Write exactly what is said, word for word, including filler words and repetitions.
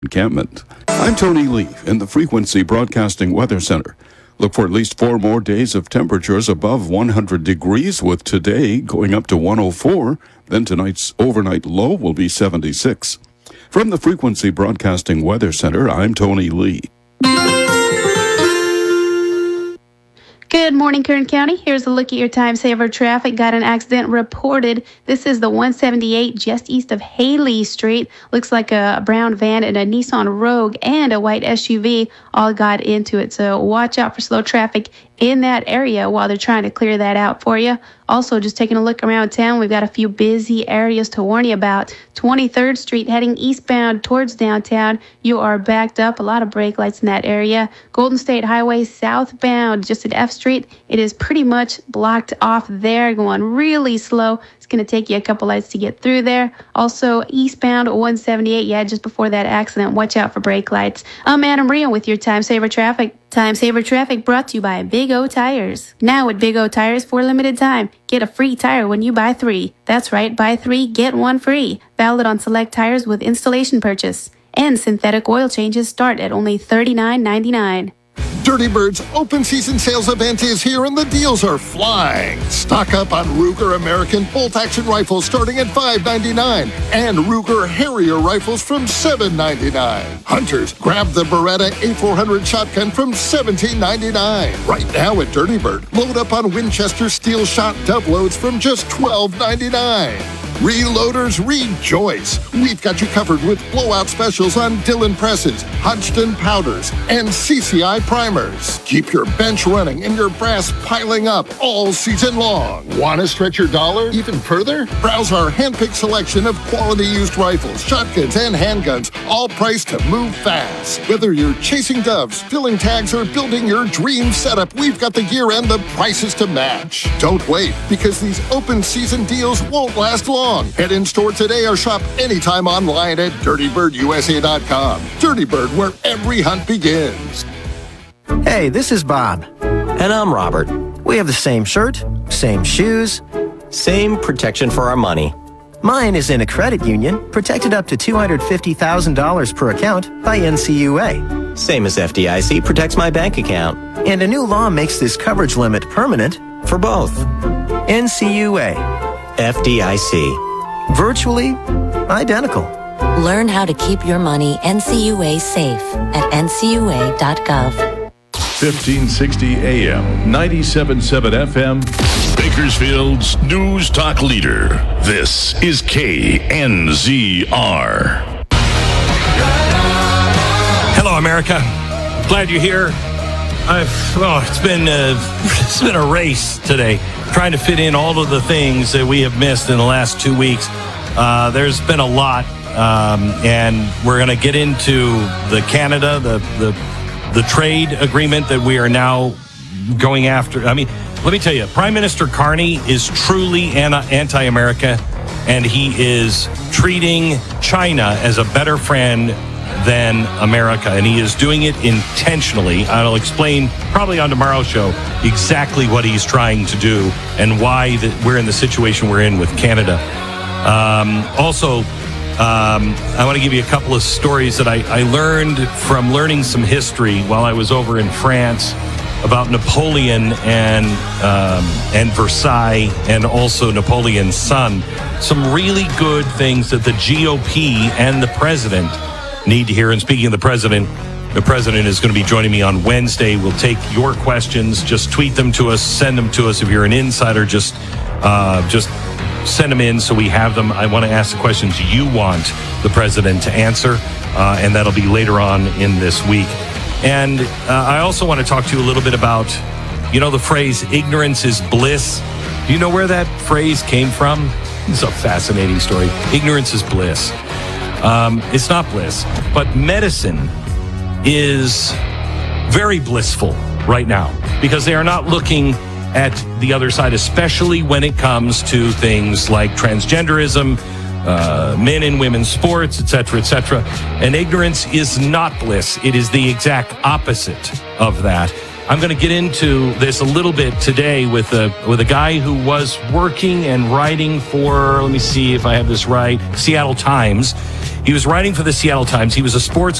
encampment. I'm Tony Lee in the Frequency Broadcasting Weather Center. Look for at least four more days of temperatures above one hundred degrees, with today going up to one oh four. Then tonight's overnight low will be seventy-six. From the Frequency Broadcasting Weather Center, I'm Tony Lee. Good morning, Kern County. Here's a look at your time saver traffic. Got an accident reported. This is the one seventy-eight just east of Haley Street. Looks like a brown van and a Nissan Rogue and a white S U V all got into it. So watch out for slow traffic in that area while they're trying to clear that out for you. Also, just taking a look around town, we've got a few busy areas to warn you about. twenty-third Street heading eastbound towards downtown. You are backed up. A lot of brake lights in that area. Golden State Highway southbound just at F Street. It is pretty much blocked off there, going really slow. It's going to take you a couple lights to get through there. Also, eastbound one seventy-eight, yeah, just before that accident. Watch out for brake lights. I'm Adam Rio with your Time Saver Traffic. Time Saver Traffic brought to you by Big O Tires. Now at Big O Tires for a limited time, get a free tire when you buy three. That's right, buy three, get one free. Valid on select tires with installation purchase. And synthetic oil changes start at only thirty-nine ninety-nine. Dirty Bird's open season sales event is here and the deals are flying. Stock up on Ruger American bolt-action rifles starting at five ninety-nine and Ruger Harrier rifles from seven ninety-nine. Hunters, grab the Beretta A four hundred shotgun from seventeen ninety-nine. Right now at Dirty Bird, load up on Winchester steel shot dove loads from just twelve ninety-nine. Reloaders, rejoice! We've got you covered with blowout specials on Dillon presses, Hodgdon powders, and C C I primers. Keep your bench running and your brass piling up all season long. Want to stretch your dollar even further? Browse our handpicked selection of quality used rifles, shotguns, and handguns, all priced to move fast. Whether you're chasing doves, filling tags, or building your dream setup, we've got the gear and the prices to match. Don't wait, because these open season deals won't last long. Head in store today or shop anytime online at dirty bird u s a dot com. Dirty Bird, where every hunt begins. Hey, this is Bob. And I'm Robert. We have the same shirt, same shoes, same protection for our money. Mine is in a credit union, protected up to two hundred fifty thousand dollars per account by N C U A. Same as F D I C protects my bank account. And a new law makes this coverage limit permanent for both. N C U A. F D I C. Virtually identical. Learn how to keep your money N C U A safe at N C U A dot gov. fifteen sixty A M, ninety-seven point seven F M, Bakersfield's News Talk leader. This is K N Z R. Hello, America. Glad you're here. I've, oh, it's been a, it's been a race today, trying to fit in all of the things that we have missed in the last two weeks. Uh, there's been a lot, um, and we're going to get into the Canada, the, the the trade agreement that we are now going after. I mean, let me tell you, Prime Minister Carney is truly anti-America, and he is treating China as a better friend than America, and he is doing it intentionally. I'll explain probably on tomorrow's show exactly what he's trying to do and why the, we're in the situation we're in with Canada. Um, also, um, I want to give you a couple of stories that I, I learned from learning some history while I was over in France about Napoleon and um, and Versailles, and also Napoleon's son. Some really good things that the G O P and the president need to hear. And speaking of the president, the president is going to be joining me on Wednesday. We'll take your questions. Just tweet them to us. Send them to us. If you're an insider, just uh, just send them in so we have them. I want to ask the questions you want the president to answer, uh, and that'll be later on in this week. And uh, I also want to talk to you a little bit about, you know, the phrase ignorance is bliss. Do you know where that phrase came from? It's a fascinating story. Ignorance is bliss. Um, it's not bliss, but medicine is very blissful right now because they are not looking at the other side, especially when it comes to things like transgenderism, uh, men and women's sports, et cetera, et cetera. And ignorance is not bliss. It is the exact opposite of that. I'm going to get into this a little bit today with a with a guy who was working and writing for, let me see if I have this right, Seattle Times. He was writing for the Seattle Times. He was a sports